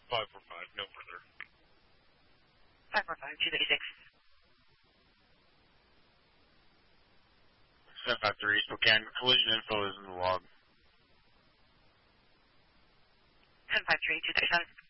545, no further. 545, 236. 753 Spokane. Collision info is in the log. 753, 237.